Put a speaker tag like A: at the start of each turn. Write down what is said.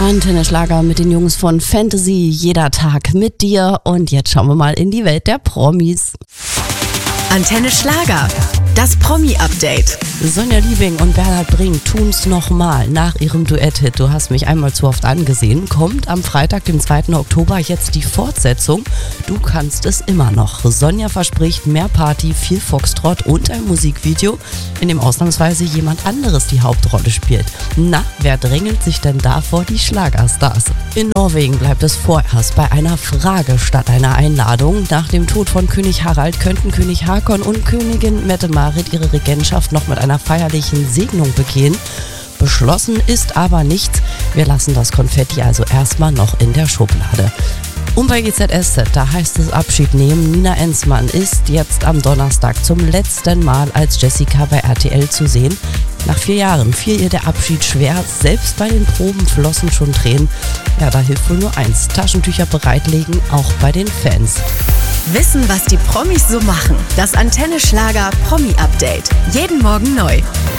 A: Antenne Schlager mit den Jungs von Fantasy, jeder Tag mit dir. Und jetzt schauen wir mal in die Welt der Promis.
B: Antenne Schlager, das Promi-Update.
A: Sonja Liebing und Bernhard Brink tun's nochmal nach ihrem Duett-Hit Du hast mich einmal zu oft angesehen. Kommt am Freitag, dem 2. Oktober, jetzt die Fortsetzung. Du kannst es immer noch. Sonja verspricht mehr Party, viel Foxtrott und ein Musikvideo, in dem ausnahmsweise jemand anderes die Hauptrolle spielt. Na, wer drängelt sich denn da vor die Schlagerstars? In Norwegen bleibt es vorerst bei einer Frage statt einer Einladung. Nach dem Tod von König Harald könnten König Haakon und Königin Mette-Marit ihre Regentschaft noch mit einer feierlichen Segnung begehen. Beschlossen ist aber nichts. Wir lassen das Konfetti also erstmal noch in der Schublade. Und bei GZSZ, da heißt es Abschied nehmen. Nina Enzmann ist jetzt am Donnerstag zum letzten Mal als Jessica bei RTL zu sehen. Nach 4 Jahren fiel ihr der Abschied schwer. Selbst bei den Proben flossen schon Tränen. Ja, da hilft wohl nur eins: Taschentücher bereitlegen, auch bei den Fans.
B: Wissen, was die Promis so machen. Das Antenne Schlager Promi-Update. Jeden Morgen neu.